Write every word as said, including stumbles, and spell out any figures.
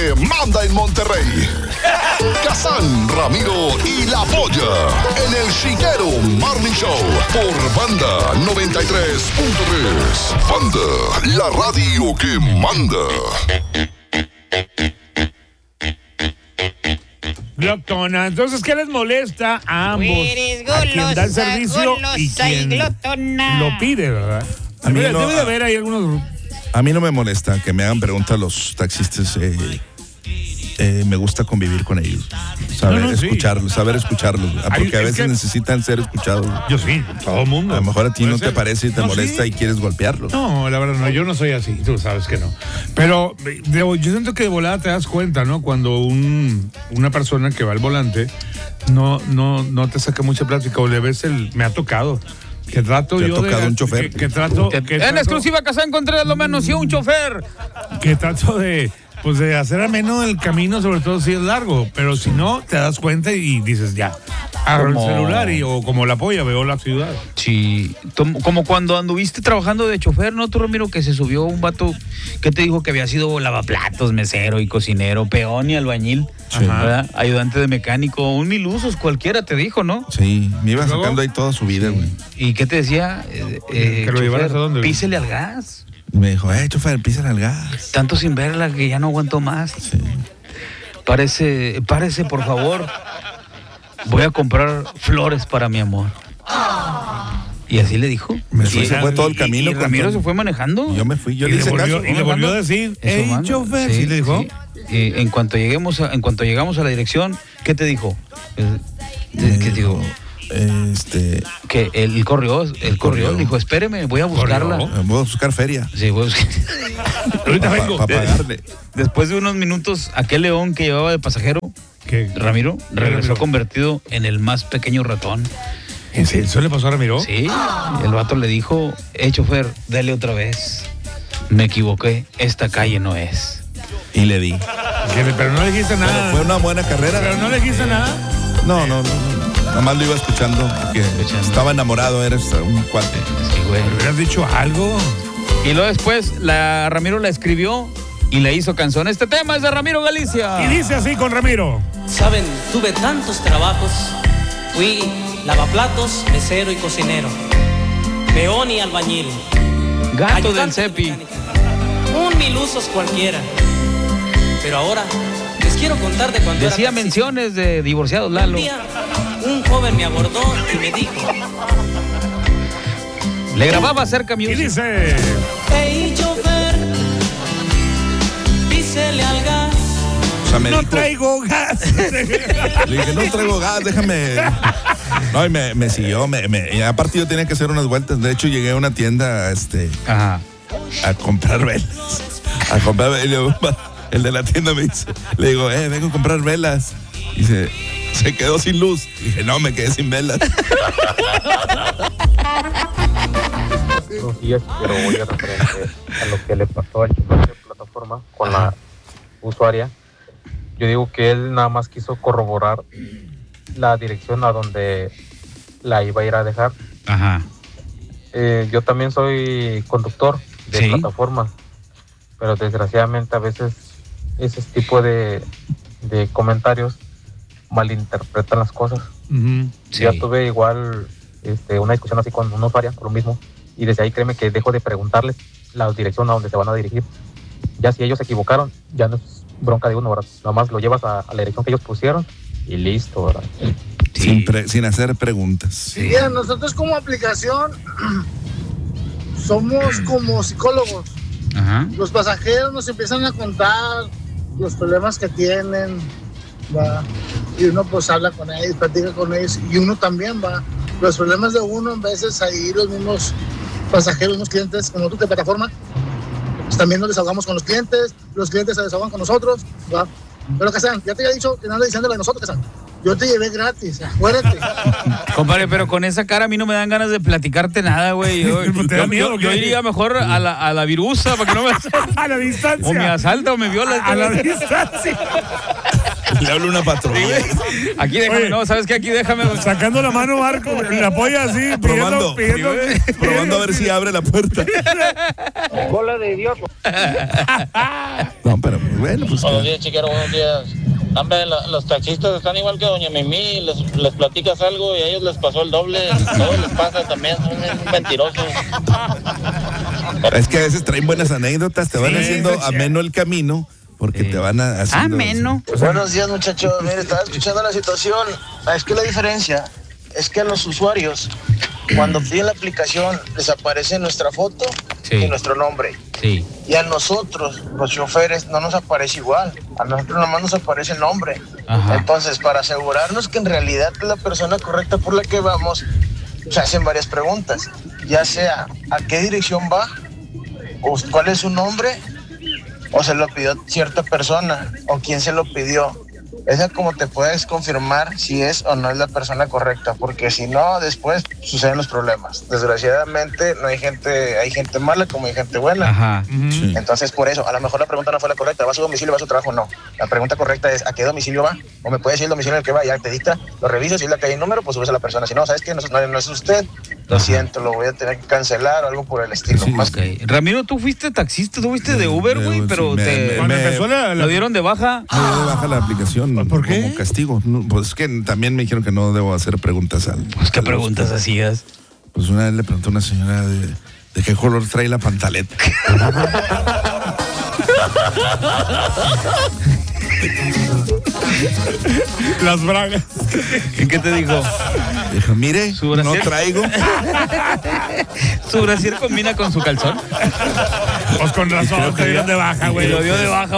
que manda en Monterrey. Kazán, Ramiro y La Polla en el Chiquero Morning Show por Banda noventa y tres punto tres. Banda, la radio que manda. Glotona. Entonces, ¿qué les molesta a ambos? Golosa, a quien da el servicio y quien y glotona. lo pide, ¿verdad? A mí debe, no, debe de haber ahí algunos... A mí no me molesta que me hagan preguntas los taxistas. Eh, eh, me gusta convivir con ellos. Saber No, no, sí. escucharlos, saber escucharlos. Porque Ay, a es veces que- necesitan ser escuchados. Yo sí, todo el mundo. A lo mejor a ti Puede no te ser. parece y te No, molesta sí. y quieres golpearlos. No, la verdad no, yo no soy así, tú sabes que no. Pero de- yo siento que de volada te das cuenta, ¿no? Cuando un, una persona que va al volante no, no, no te saca mucha plática o le ves el... Me ha tocado. Que trato ¿Te ha yo tocado de... un chofer? Que, que trato... Que- que en trato- exclusiva, Kazán Contreras lo manoseó un chofer. Que trato de... Pues de hacer ameno el camino, sobre todo si es largo. Pero si no, te das cuenta y dices, ya, agarro el Como- celular y o como la polla, veo la ciudad. Sí, tom- como cuando anduviste trabajando de chofer, ¿no, tú, Ramiro? Que se subió un vato que te dijo que había sido lavaplatos, mesero y cocinero, peón y albañil, Sí. ¿verdad? Ayudante de mecánico, un mil usos cualquiera, te dijo, ¿no? Sí, me iba ¿Luego? sacando ahí toda su vida, güey. ¿Y qué te decía? Eh, eh, Que lo llevaras a dónde, güey? Písele al gas. Y me dijo, eh, chofer, písale al gas. Tanto sin verla que ya no aguanto más. Sí. Parece, párese, por favor. Voy a comprar flores para mi amor. Y así le dijo. Me Y- fue- se fue todo el camino. Y Ramiro cuando- se fue manejando. Y yo me fui, yo Y le le, hice volvió, caso. y le volvió a decir, Eso, hey, mano. chofer, Sí, ¿sí le dijo? sí. Y en cuanto lleguemos a, en cuanto llegamos a la dirección, ¿qué te dijo? Eh, Me ¿Qué dijo? Este, Que él corrió, él corrió, Corrió. dijo, espéreme, voy a buscarla. Corrió. eh, voy a buscar feria. Sí, voy a buscar. Ahorita Para vengo. pagarle. Después de unos minutos, aquel león que llevaba de pasajero, ¿Qué? Ramiro, regresó Ramiro? convertido en el más pequeño ratón. ¿En serio? ¿Eso le pasó a Ramiro? Sí, el vato le dijo, eh, chofer, dale otra vez. Me equivoqué, esta calle no es. Y le di. Que le- Pero no le dijiste Pero nada. fue una buena carrera. Pero no le dijiste nada. No, no, no, no. Nada más lo iba escuchando porque Escuchando. estaba enamorado, eres un cuate. Sí, güey. ¿Le hubieras dicho algo? Y luego después la Ramiro la escribió y le hizo canción. Este tema es de Ramiro Galicia. Y dice así con Ramiro. Saben, tuve tantos trabajos. Fui lavaplatos, mesero y cocinero. Peón y albañil. Gato del ayudante Cepi. mecánica. Un mil usos cualquiera. Pero ahora les quiero contar de cuando Decía era taxista. menciones de divorciados, Un Lalo. día, un joven me abordó y me dijo: Le grababa cerca Y music. dice. hey, chofer, písele al gas. O sea, me No dijo, traigo gas. le dije, no traigo gas, déjame. No, y me, me siguió, me, me- y aparte yo tenía que hacer unas vueltas. De hecho, llegué a una tienda este, Ajá. a comprar velas. A comprar velas. Y luego, el de la tienda me dice, le digo, eh, vengo a comprar velas. Y dice, se quedó sin luz. Y dije, no, me quedé sin velas. Buenos días, pero voy a referente a lo que le pasó al chofer de plataforma con la usuaria. Yo digo que él nada más quiso corroborar la dirección a donde la iba a ir a dejar. Ajá. Eh, yo también soy conductor de Sí. plataforma, pero desgraciadamente a veces ese tipo de, de comentarios malinterpretan las cosas. Ujú. Sí. Ya tuve igual este, una discusión así con una usuaria, por lo mismo, y desde ahí créeme que dejo de preguntarles la dirección a donde se van a dirigir. Ya si ellos se equivocaron, ya no es bronca de uno, ¿verdad? Nada más lo llevas a, a la dirección que ellos pusieron y listo, ¿verdad? Sí. Sin, pre- sin hacer preguntas. Sí. Mira, nosotros como aplicación somos como psicólogos. Ajá. Los pasajeros nos empiezan a contar los problemas que tienen, ¿va? Y uno pues habla con ellos, platica con ellos, y uno también va. Los problemas de uno, en veces ahí los mismos pasajeros, unos clientes como tú de plataforma, pues también nos desahogamos con los clientes, los clientes se desahogan con nosotros, ¿va? Pero Kazán, ya te había dicho que no anda diciéndole a nosotros, Kazán. Yo te llevé gratis, acuérdate. Compadre, pero con esa cara a mí no me dan ganas de platicarte nada, güey. Yo, ¿Te da yo- miedo yo- o qué? yo iría mejor a la, a la virusa para que no me A la distancia. o me asalta o me viola. A la distancia. Le hablo a una patrulla. Aquí déjame, Oye. no, ¿sabes qué? Aquí déjame. Sacando la mano, Marco, la polla así, Probando. pidiendo, pidiendo, Probando a ver si abre la puerta. Bola de idiota. No, pero bueno, pues. Buenos días, chiquero, buenos días. Hombre, la- los taxistas están igual que Doña Mimi, les, les platicas algo y a ellos les pasó el doble, todo les pasa también, son bien mentirosos. Es que a veces traen buenas anécdotas, te van Sí, haciendo eso es ameno el camino, porque Sí. te van a, haciendo. Ameno. Buenos días, muchachos. Mire, estaba escuchando la situación. Es que la diferencia es que a los usuarios, cuando piden la aplicación, les aparece nuestra foto Sí. y nuestro nombre. Sí. Y a nosotros, los choferes, no nos aparece igual. A nosotros nomás nos aparece el nombre. Ajá. Entonces, para asegurarnos que en realidad es la persona correcta por la que vamos, se hacen varias preguntas. Ya sea, ¿a qué dirección va? ¿O cuál es su nombre? ¿O se lo pidió cierta persona? ¿O quién se lo pidió? Esa como te puedes confirmar si es o no es la persona correcta, porque si no, después suceden los problemas. Desgraciadamente, no hay gente, hay gente mala como hay gente buena. Ajá. Sí. Entonces, por eso, a lo mejor la pregunta no fue la correcta. ¿Va a su domicilio, va a su trabajo? No. La pregunta correcta es, ¿a qué domicilio va? ¿O me puede decir el domicilio al que va? Ya te dicta, lo revisas, si es la calle y número, pues subes a la persona. Si no, ¿sabes qué? No, no, no es usted. Lo Ajá. siento, lo voy a tener que cancelar o algo por el estilo. Sí, Más Ok. Ramiro, tú fuiste taxista, tú fuiste de Uber, güey, Sí, pero me- te me- Cuando empezó la, la- lo dieron de baja. Me dio de baja la aplicación. ¿Por qué? Como castigo. No, pues es que también me dijeron que no debo hacer preguntas al. Pues, ¿qué al- preguntas hacías? Pues una vez le preguntó a una señora de, de qué color trae la pantaleta. las bragas. ¿Y qué te dijo? Dijo, mire, Su no brasier. traigo. ¿Su brasier combina con su calzón? Pues con razón, te dieron de baja, Y güey. lo dio de baja.